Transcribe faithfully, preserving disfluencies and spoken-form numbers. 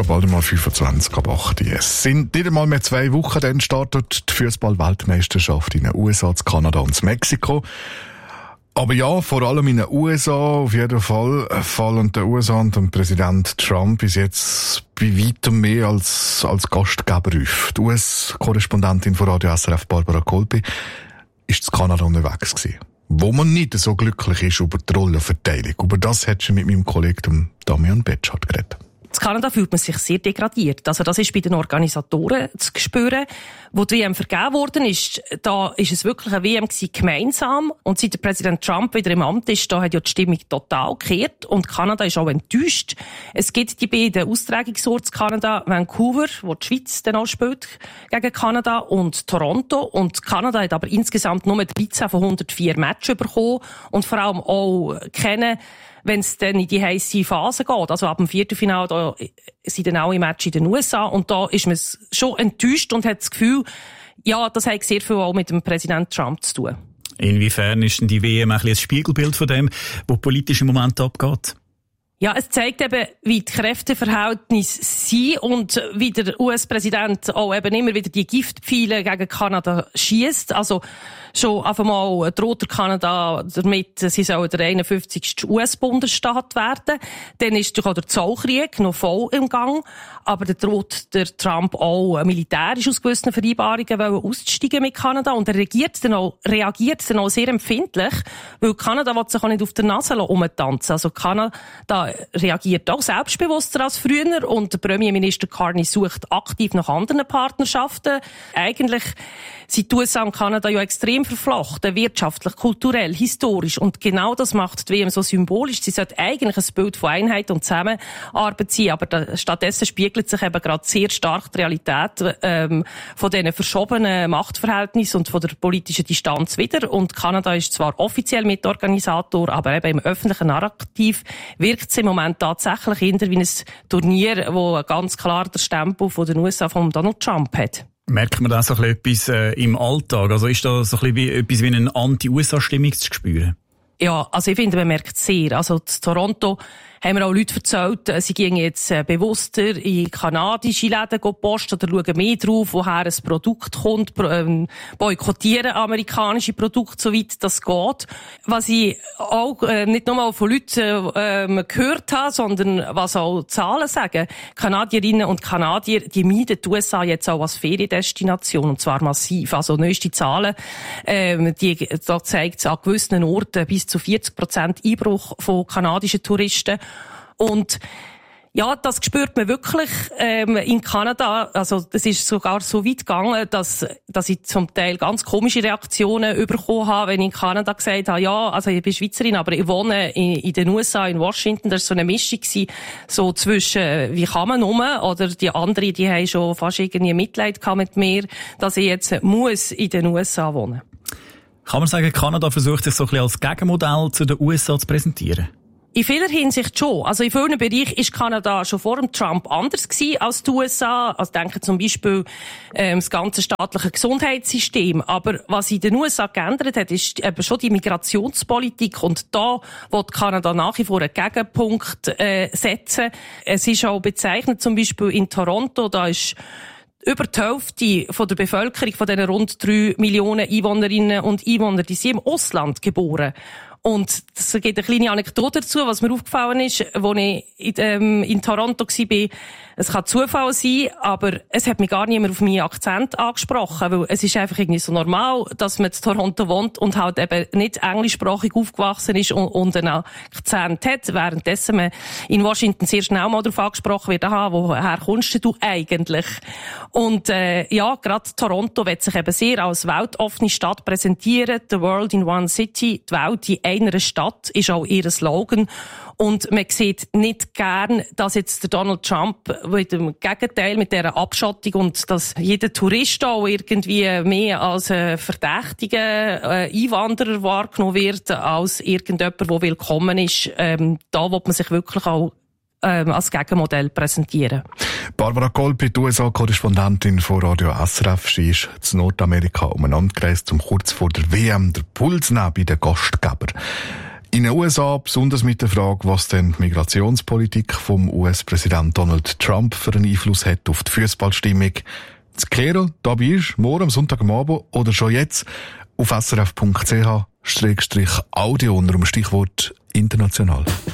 geht bald mal fünfundzwanzig ab acht. Es sind nicht einmal mehr zwei Wochen, dann startet die Fußball-Weltmeisterschaft in den U S A, in Kanada und in Mexiko. Aber ja, vor allem in den U S A auf jeden Fall fallen der U S A und der Präsident Trump bis jetzt bei weitem mehr als, als Gastgeber auf. Die U S-Korrespondentin von Radio S R F, Barbara Kolpi, ist in Kanada unterwegs gewesen, wo man nicht so glücklich ist über die Rollenverteilung. Über das hat sie mit meinem Kollegen Damian Betschart geredet. In Kanada fühlt man sich sehr degradiert. Also das ist bei den Organisatoren zu spüren. Wo die W M vergeben worden ist, da ist es wirklich eine W M gewesen, gemeinsam. Und seit der Präsident Trump wieder im Amt ist, da hat ja die Stimmung total gekehrt. Und Kanada ist auch enttäuscht. Es gibt die beiden Austragungsorte in Kanada, Vancouver, wo die Schweiz dann auch spielt, gegen Kanada, und Toronto. Und Kanada hat aber insgesamt nur dreizehn von hundertvier Matches bekommen. Und vor allem auch keine, wenn es dann in die heisse Phase geht. Also ab dem Viertelfinale, da sind dann auch im Match in den U S A. Und da ist man schon enttäuscht und hat das Gefühl, ja, das hat sehr viel auch mit dem Präsident Trump zu tun. Inwiefern ist denn die W M ein bisschen ein Spiegelbild von dem, was politisch im Moment abgeht? Ja, es zeigt eben, wie die Kräfteverhältnisse sind und wie der U S-Präsident auch eben immer wieder die Giftpfeile gegen Kanada schiesst. Also schon auf einmal droht der Kanada damit, sie sollen der einundfünfzigste U S-Bundesstaat werden. Dann ist durch auch der Zollkrieg noch voll im Gang. Aber dann droht der Trump auch militärisch aus gewissen Vereinbarungen auszusteigen mit Kanada. Und er reagiert dann auch, reagiert dann auch sehr empfindlich, weil Kanada will sich auch nicht auf der Nase umtanzen. Also Kanada reagiert auch selbstbewusster als früher und der Premierminister Carney sucht aktiv nach anderen Partnerschaften. Eigentlich sind die U S A und Kanada ja extrem verflochten, wirtschaftlich, kulturell, historisch, und genau das macht die W M so symbolisch. Sie sollte eigentlich ein Bild von Einheit und Zusammenarbeit sein, aber da, stattdessen spiegelt sich eben gerade sehr stark die Realität ähm, von diesen verschobenen Machtverhältnissen und von der politischen Distanz wieder. Und Kanada ist zwar offiziell Mitorganisator, aber eben im öffentlichen Narrativ wirkt es im Moment tatsächlich eher wie ein Turnier, wo ganz klar der Stempel von den U S A von Donald Trump hat. Merkt man da so etwas äh, im Alltag? Also ist da so ein bisschen wie, etwas wie eine Anti-U S A-Stimmung zu spüren? Ja, also ich finde, man merkt es sehr. Also in Toronto haben mir auch Leute erzählt, sie gehen jetzt bewusster in kanadische Läden posten oder schauen mehr drauf, woher ein Produkt kommt, ähm, boykottieren amerikanische Produkte, soweit das geht. Was ich auch äh, nicht nur von Leuten äh, gehört habe, sondern was auch Zahlen sagen. Kanadierinnen und Kanadier, die meiden die U S A jetzt auch als Feriendestination, und zwar massiv. Also neueste Zahlen, äh, die, da zeigt es an gewissen Orten bis zu vierzig Prozent Einbruch von kanadischen Touristen. Und ja, das spürt man wirklich ähm, in Kanada. Also das ist sogar so weit gegangen, dass, dass ich zum Teil ganz komische Reaktionen bekommen habe, wenn ich in Kanada gesagt habe, ja, also ich bin Schweizerin, aber ich wohne in, in den U S A, in Washington. Das war so eine Mischung gewesen, so zwischen, wie kann man um, oder die anderen, die haben schon fast irgendwie Mitleid gehabt mit mir, dass ich jetzt muss in den U S A wohnen. Kann man sagen, Kanada versucht sich so ein bisschen als Gegenmodell zu den U S A zu präsentieren? In vieler Hinsicht schon. Also in vielen Bereichen ist Kanada schon vor dem Trump anders gewesen als die U S A. Also denke zum Beispiel ähm, das ganze staatliche Gesundheitssystem. Aber was in den U S A geändert hat, ist eben schon die Migrationspolitik. Und da will Kanada nach wie vor einen Gegenpunkt äh, setzen. Es ist auch bezeichnet, zum Beispiel in Toronto, da ist über die Hälfte von der Bevölkerung, von diesen rund drei Millionen Einwohnerinnen und Einwohner, die sind im Ausland geboren. Und es gibt eine kleine Anekdote dazu, was mir aufgefallen ist, als ich in, ähm, in Toronto war. Es kann Zufall sein, aber es hat mich gar niemand auf meinen Akzent angesprochen, weil es ist einfach irgendwie so normal, dass man in Toronto wohnt und halt eben nicht englischsprachig aufgewachsen ist und, und einen Akzent hat, währenddessen man in Washington sehr schnell mal darauf angesprochen wird, aha, woher kommst du eigentlich? Und äh, ja, gerade Toronto wird sich eben sehr als weltoffene Stadt präsentieren, the world in one city, die Welt in einer Stadt ist auch ihr Slogan. Und man sieht nicht gern, dass jetzt der Donald Trump mit dem Gegenteil, mit dieser Abschottung und dass jeder Tourist auch irgendwie mehr als ein verdächtiger äh, Einwanderer wahrgenommen wird, als irgendjemand, der willkommen ist. Ähm, da will man sich wirklich auch ähm, als Gegenmodell präsentieren. Barbara Kolpi, die U S A-Korrespondentin von Radio S R F, sie ist in Nordamerika umeinander gereist, um kurz vor der W M den Puls nehmen bei den Gastgebern. In den U S A, besonders mit der Frage, was denn die Migrationspolitik vom U S-Präsident Donald Trump für einen Einfluss hat auf die Fußballstimmung. Das Kehrer, da bist du morgen am Sonntagabend oder schon jetzt auf s r f punkt c h Audio unter dem Stichwort international.